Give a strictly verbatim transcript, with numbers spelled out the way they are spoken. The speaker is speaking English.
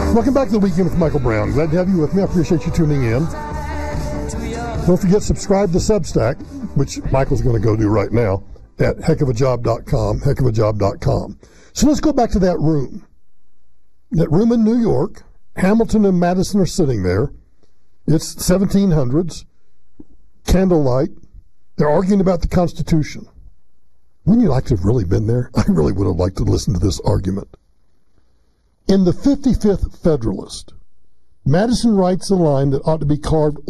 Welcome back to the Weekend with Michael Brown. Glad to have you with me. I appreciate you tuning in. Don't forget, subscribe to Substack, which Michael's going to go do right now at heck of a job dot com, heck of a job dot com. So let's go back to that room. That room in New York. Hamilton and Madison are sitting there. It's seventeen hundreds, candlelight. They're arguing about the Constitution. Wouldn't you like to have really been there? I really would have liked to listen to this argument. In the fifty-fifth Federalist, Madison writes a line that ought to be carved